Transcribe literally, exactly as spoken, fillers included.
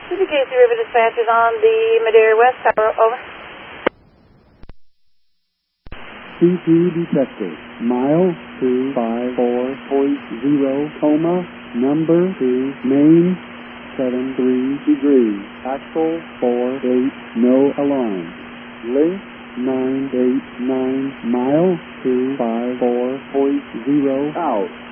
This is K C River Dispatchers on the Madeira West Tower, over. C T detected. Mile two five four point zero, coma, number two, main, seven three degrees, axle four eight, no alarm. Link nine eight nine, mile two five four point zero, out.